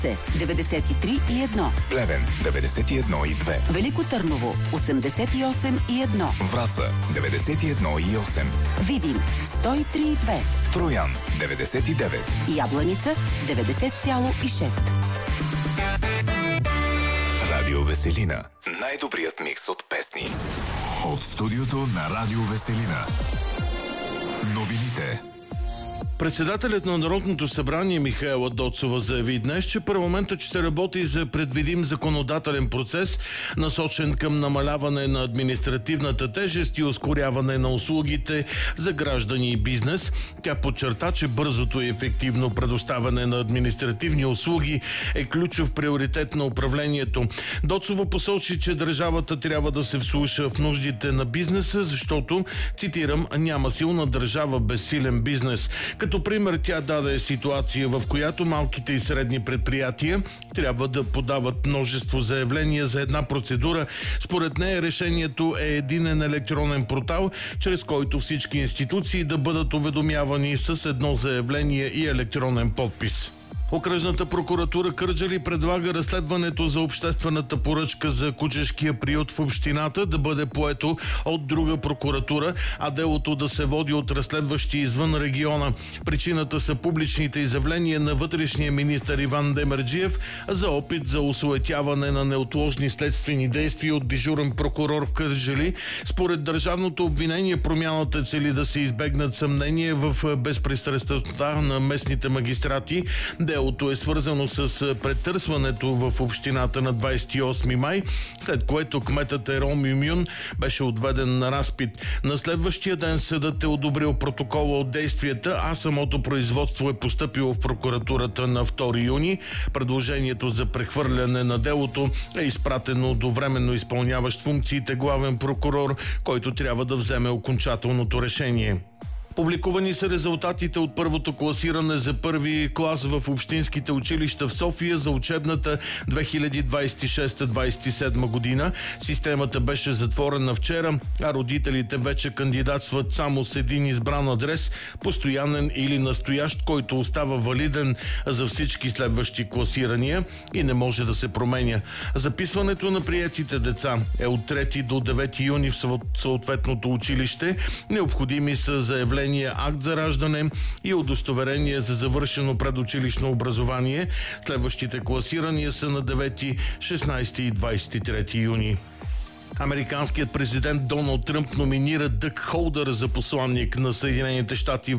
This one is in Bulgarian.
Гоце 93,1. Плевен 91,2. Велико Търново 88,1. Враца 91,8. Видин 103,2. Троян 99. Ябланица 90,6. Радио Веселина. Най-добрият микс от песни. От студиото на Радио Веселина. Новините. Председателят на Народното събрание Михаела Доцова заяви днес, че парламентът ще работи за предвидим законодателен процес, насочен към намаляване на административната тежест и ускоряване на услугите за граждани и бизнес. Тя подчерта, че бързото и ефективно предоставяне на административни услуги е ключов приоритет на управлението. Доцова посочи, че държавата трябва да се вслуша в нуждите на бизнеса, защото, цитирам, няма силна държава без силен бизнес. Като пример тя даде ситуация, в която малките и средни предприятия трябва да подават множество заявления за една процедура. Според нея решението е единен електронен портал, чрез който всички институции да бъдат уведомявани с едно заявление и електронен подпис. Окръжната прокуратура Кърджали предлага разследването за обществената поръчка за кучешкия приют в общината да бъде поето от друга прокуратура, а делото да се води от разследващи извън региона. Причината са публичните изявления на вътрешния министър Иван Демерджиев за опит за осуетяване на неотложни следствени действия от дежурен прокурор в Кърджали. Според държавното обвинение промяната цели да се избегнат съмнения в безпристрастността на местните магистрати. Делото е свързано с претърсването в общината на 28 май, след което кметът Ером Юмюн беше отведен на разпит. На следващия ден съдът е одобрил протокола от действията, а самото производство е постъпило в прокуратурата на 2 юни. Предложението за прехвърляне на делото е изпратено до временно изпълняващ функциите главен прокурор, който трябва да вземе окончателното решение. Публикувани са резултатите от първото класиране за първи клас в общинските училища в София за учебната 2026-27 година. Системата беше затворена вчера, а родителите вече кандидатстват само с един избран адрес, постоянен или настоящ, който остава валиден за всички следващи класирания и не може да се променя. Записването на приетите деца е от 3 до 9 юни в съответното училище. Необходими са заявления, акт за раждане и удостоверение за завършено предучилищно образование. Следващите класирания са на 9, 16 и 23 юни. Американският президент Доналд Тръмп номинира Дъг Холдър за посланник на Съединените щати